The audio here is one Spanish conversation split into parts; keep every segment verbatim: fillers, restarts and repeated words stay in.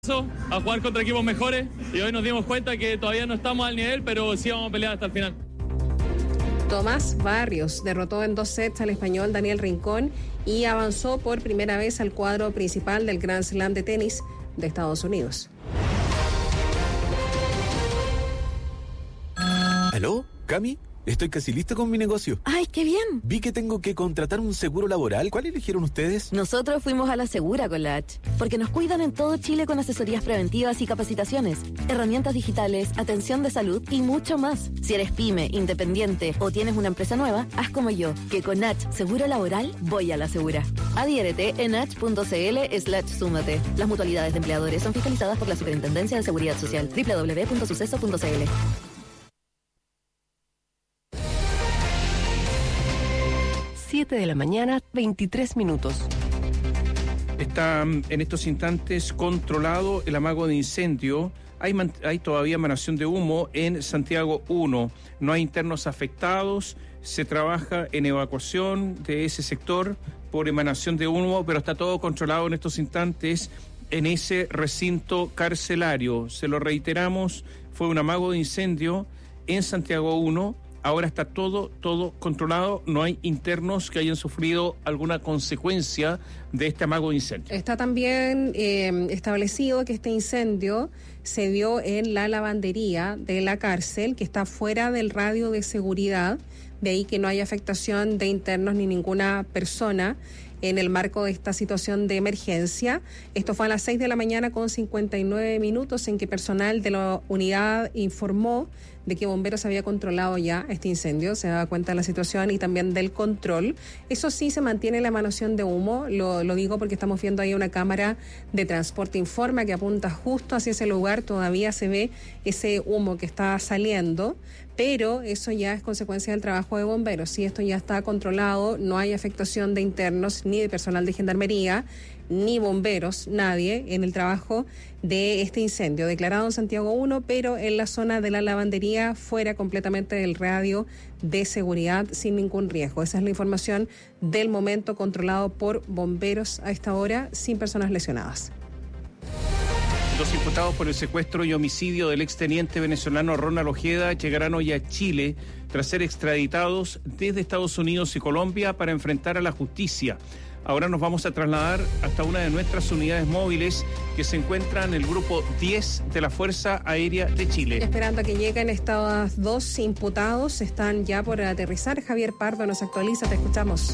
a jugar contra equipos mejores y hoy nos dimos cuenta que todavía no estamos al nivel, pero sí vamos a pelear hasta el final. Tomás Barrios derrotó en dos sets al español Daniel Rincón y avanzó por primera vez al cuadro principal del Grand Slam de tenis de Estados Unidos. ¿Aló? ¿Cami? Estoy casi listo con mi negocio. ¡Ay, qué bien! Vi que tengo que contratar un seguro laboral. ¿Cuál eligieron ustedes? Nosotros fuimos a la Segura con la H, porque nos cuidan en todo Chile con asesorías preventivas y capacitaciones, herramientas digitales, atención de salud y mucho más. Si eres pyme, independiente o tienes una empresa nueva, haz como yo, que con H Seguro Laboral voy a la Segura. Adhiérete en h.cl slash súmate. Las mutualidades de empleadores son fiscalizadas por la Superintendencia de Seguridad Social. doble u doble u doble u punto suceso punto c l. siete de la mañana, veintitrés minutos. Está en estos instantes controlado el amago de incendio. Hay, man, hay todavía emanación de humo en Santiago uno. No hay internos afectados. Se trabaja en evacuación de ese sector por emanación de humo, pero está todo controlado en estos instantes en ese recinto carcelario. Se lo reiteramos, fue un amago de incendio en Santiago uno. Ahora está todo, todo controlado, no hay internos que hayan sufrido alguna consecuencia de este amago de incendio. Está también eh, establecido que este incendio se dio en la lavandería de la cárcel, que está fuera del radio de seguridad, de ahí que no hay afectación de internos ni ninguna persona en el marco de esta situación de emergencia. Esto fue a las seis de la mañana con cincuenta y nueve minutos en que personal de la unidad informó de que bomberos había controlado ya este incendio, se da cuenta de la situación y también del control. Eso sí, se mantiene la emanación de humo, lo, lo digo porque estamos viendo ahí una cámara de transporte informa que apunta justo hacia ese lugar, todavía se ve ese humo que está saliendo, pero eso ya es consecuencia del trabajo de bomberos. Si esto ya está controlado, no hay afectación de internos ni de personal de gendarmería, ni bomberos, nadie en el trabajo de este incendio, declarado en Santiago uno, pero en la zona de la lavandería fuera completamente del radio de seguridad sin ningún riesgo. Esa es la información del momento, controlado por bomberos a esta hora, sin personas lesionadas. Los imputados por el secuestro y homicidio del exteniente venezolano Ronald Ojeda llegarán hoy a Chile tras ser extraditados desde Estados Unidos y Colombia para enfrentar a la justicia. Ahora nos vamos a trasladar hasta una de nuestras unidades móviles que se encuentra en el grupo diez de la Fuerza Aérea de Chile. Esperando a que lleguen estos dos imputados, están ya por aterrizar. Javier Pardo nos actualiza, te escuchamos.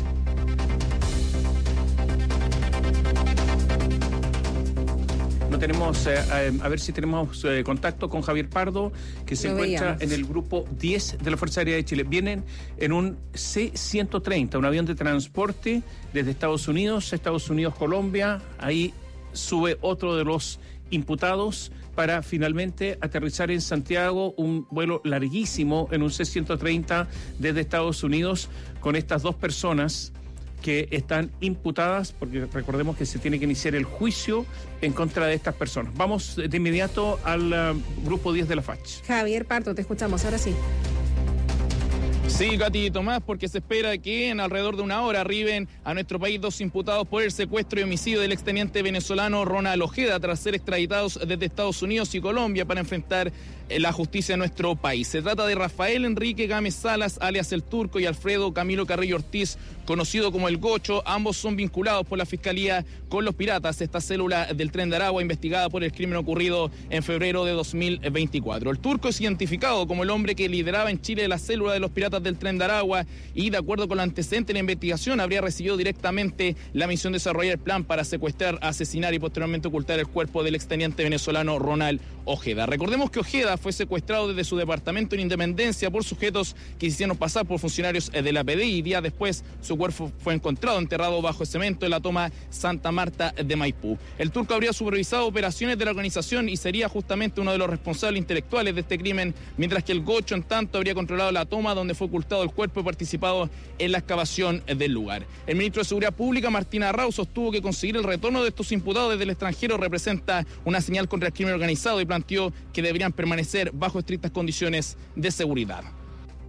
No tenemos, eh, a ver si tenemos eh, contacto con Javier Pardo, que se Lo encuentra veíamos. en el grupo diez de la Fuerza Aérea de Chile. Vienen en un C ciento treinta, un avión de transporte desde Estados Unidos, Estados Unidos, Colombia. Ahí sube otro de los imputados para finalmente aterrizar en Santiago, un vuelo larguísimo en un C ciento treinta desde Estados Unidos con estas dos personas que están imputadas, porque recordemos que se tiene que iniciar el juicio en contra de estas personas. Vamos de inmediato al uh, grupo diez de la F A C H. Javier Pardo, te escuchamos, ahora sí. Sí, Katy y Tomás, porque se espera que en alrededor de una hora arriben a nuestro país dos imputados por el secuestro y homicidio del exteniente venezolano Ronald Ojeda, tras ser extraditados desde Estados Unidos y Colombia para enfrentar la justicia en nuestro país. Se trata de Rafael Enrique Gámez Salas, alias El Turco, y Alfredo Camilo Carrillo Ortiz, conocido como El Gocho. Ambos son vinculados por la Fiscalía con los Piratas, esta célula del Tren de Aragua investigada por el crimen ocurrido en febrero de dos mil veinticuatro. El Turco es identificado como el hombre que lideraba en Chile la célula de los Piratas del Tren de Aragua y, de acuerdo con los antecedentes de la investigación, habría recibido directamente la misión de desarrollar el plan para secuestrar, asesinar y posteriormente ocultar el cuerpo del exteniente venezolano Ronald Ojeda. Recordemos que Ojeda fue secuestrado desde su departamento en Independencia por sujetos que hicieron pasar por funcionarios de la P D I. Días después, su cuerpo fue encontrado enterrado bajo el cemento en la toma Santa Marta de Maipú. El Turco habría supervisado operaciones de la organización y sería justamente uno de los responsables intelectuales de este crimen, mientras que el Gocho, en tanto, habría controlado la toma donde fue ocultado el cuerpo y participado en la excavación del lugar. El ministro de Seguridad Pública, Martín Arrau, sostuvo que conseguir el retorno de estos imputados desde el extranjero representa una señal contra el crimen organizado y planteó que deberían permanecer bajo estrictas condiciones de seguridad.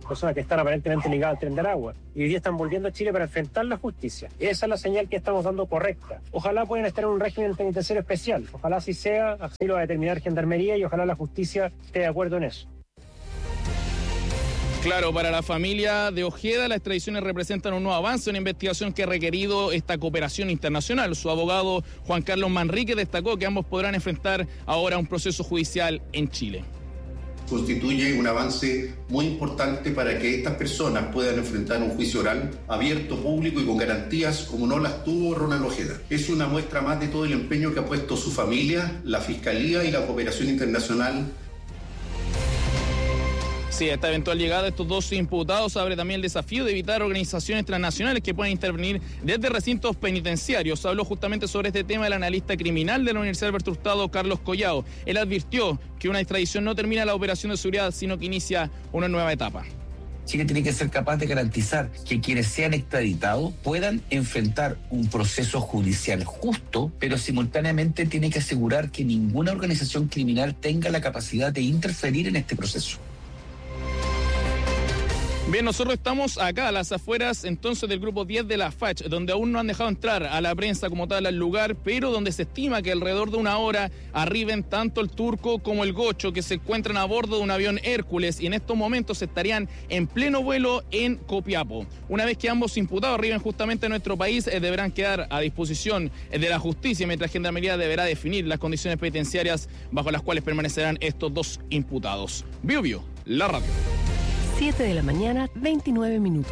personas que están aparentemente ligadas al Tren de Aragua. Y hoy día están volviendo a Chile para enfrentar la justicia. Esa es la señal que estamos dando correcta. Ojalá puedan estar en un régimen penitenciario especial. Ojalá así sea, así lo va a determinar Gendarmería y ojalá la justicia esté de acuerdo en eso. Claro, para la familia de Ojeda, las extradiciones representan un nuevo avance, una investigación que ha requerido esta cooperación internacional. Su abogado Juan Carlos Manrique destacó que ambos podrán enfrentar ahora un proceso judicial en Chile. Constituye un avance muy importante para que estas personas puedan enfrentar un juicio oral, abierto, público y con garantías como no las tuvo Ronald Ojeda. Es una muestra más de todo el empeño que ha puesto su familia, la Fiscalía y la cooperación internacional. Sí, esta eventual llegada de estos dos imputados abre también el desafío de evitar organizaciones transnacionales que puedan intervenir desde recintos penitenciarios. Habló justamente sobre este tema el analista criminal de la Universidad Alberto Hurtado, Carlos Collao. Él advirtió que una extradición no termina la operación de seguridad, sino que inicia una nueva etapa. Chile tiene que ser capaz de garantizar que quienes sean extraditados puedan enfrentar un proceso judicial justo, pero simultáneamente tiene que asegurar que ninguna organización criminal tenga la capacidad de interferir en este proceso. Bien, nosotros estamos acá a las afueras entonces del grupo diez de la F A C H, donde aún no han dejado entrar a la prensa como tal al lugar, pero donde se estima que alrededor de una hora arriben tanto el Turco como el Gocho, que se encuentran a bordo de un avión Hércules y en estos momentos estarían en pleno vuelo en Copiapó. Una vez que ambos imputados arriben justamente a nuestro país, eh, deberán quedar a disposición eh, de la justicia, mientras Gendarmería deberá definir las condiciones penitenciarias bajo las cuales permanecerán estos dos imputados. Bio Bio, la radio. siete de la mañana, veintinueve minutos.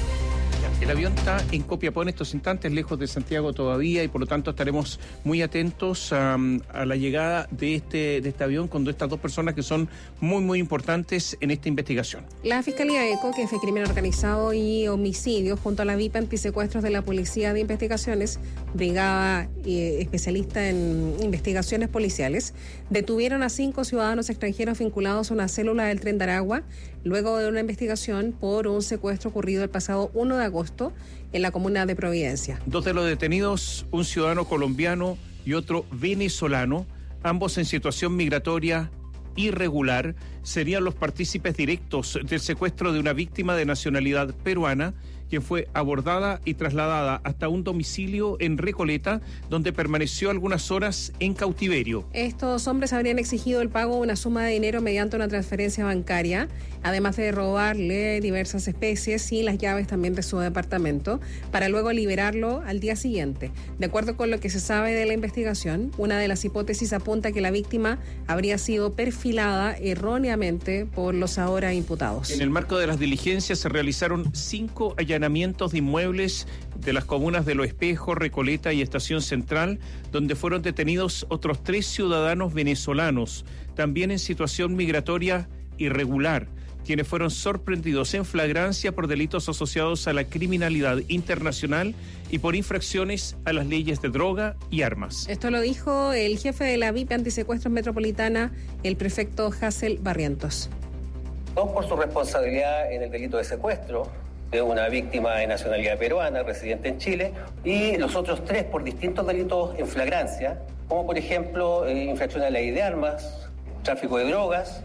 El avión está en Copiapó en estos instantes, lejos de Santiago todavía, y por lo tanto estaremos muy atentos a, a la llegada de este, de este avión con estas dos personas que son muy, muy importantes en esta investigación. La Fiscalía ECO, que es de Crimen Organizado y Homicidio, junto a la V I P Antisecuestros de la Policía de Investigaciones, brigada eh, especialista en investigaciones policiales, detuvieron a cinco ciudadanos extranjeros vinculados a una célula del Tren de Aragua, luego de una investigación por un secuestro ocurrido el pasado uno de agosto en la comuna de Providencia. Dos de los detenidos, un ciudadano colombiano y otro venezolano, ambos en situación migratoria irregular, serían los partícipes directos del secuestro de una víctima de nacionalidad peruana, quien fue abordada y trasladada hasta un domicilio en Recoleta, donde permaneció algunas horas en cautiverio. Estos hombres habrían exigido el pago de una suma de dinero mediante una transferencia bancaria, además de robarle diversas especies y las llaves también de su departamento, para luego liberarlo al día siguiente. De acuerdo con lo que se sabe de la investigación, una de las hipótesis apunta que la víctima habría sido perfilada erróneamente por los ahora imputados. En el marco de las diligencias se realizaron cinco allanamientos de inmuebles de las comunas de Lo Espejo, Recoleta y Estación Central, donde fueron detenidos otros tres ciudadanos venezolanos, también en situación migratoria irregular, quienes fueron sorprendidos en flagrancia por delitos asociados a la criminalidad internacional y por infracciones a las leyes de droga y armas. Esto lo dijo el jefe de la V I P Antisecuestros Metropolitana, el prefecto Hassel Barrientos. Dos por su responsabilidad en el delito de secuestro de una víctima de nacionalidad peruana residente en Chile, y los otros tres por distintos delitos en flagrancia, como por ejemplo eh, infracción a la ley de armas, tráfico de drogas.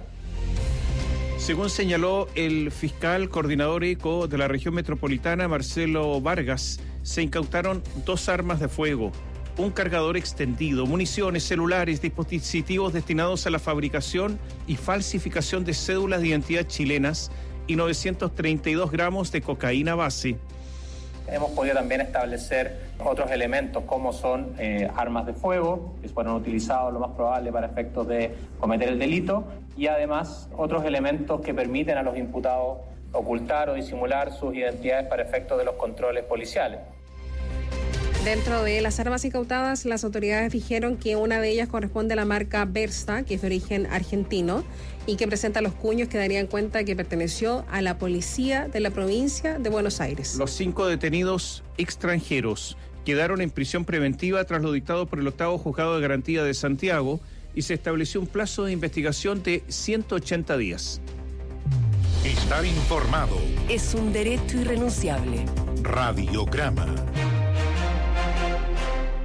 Según señaló el fiscal coordinador ECO de la región metropolitana, Marcelo Vargas, se incautaron dos armas de fuego, un cargador extendido, municiones, celulares, dispositivos destinados a la fabricación y falsificación de cédulas de identidad chilenas y novecientos treinta y dos gramos de cocaína base. Hemos podido también establecer otros elementos como son eh, armas de fuego, que fueron utilizados lo más probable para efectos de cometer el delito, y además otros elementos que permiten a los imputados ocultar o disimular sus identidades para efectos de los controles policiales. Dentro de las armas incautadas, las autoridades dijeron que una de ellas corresponde a la marca Versa, que es de origen argentino y que presenta los cuños que darían cuenta que perteneció a la policía de la provincia de Buenos Aires. Los cinco detenidos extranjeros quedaron en prisión preventiva tras lo dictado por el octavo juzgado de garantía de Santiago y se estableció un plazo de investigación de ciento ochenta días. Estar informado es un derecho irrenunciable. Radiograma.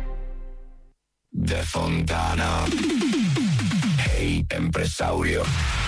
De Fontana. Hey, empresario.